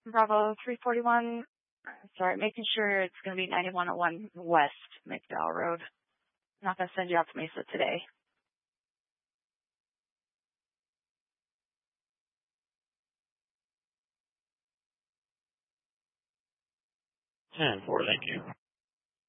Bravo 341. Sorry, making sure it's going to be 9101 West McDowell Road. I'm not going to send you out to Mesa today. 10-4, thank you.